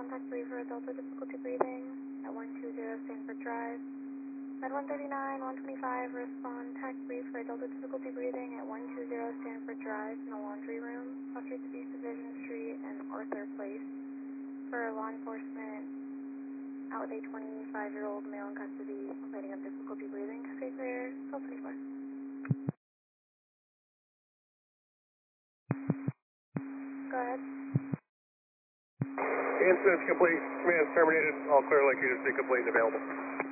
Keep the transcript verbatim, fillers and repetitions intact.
contact three for Delta difficulty breathing at one two zero Stanford Drive. Med one thirty-nine, one twenty-five, respond tac three for Delta difficulty breathing at one two zero Stanford Drive in the laundry room, South Street East Division Street and Arthur Place for law enforcement out with a twenty-five-year-old male in custody complaining of difficulty breathing. Cafe clear, twelve twenty-four. Go ahead. Incident's complete. Command's terminated. All clear, like you to be complete and available.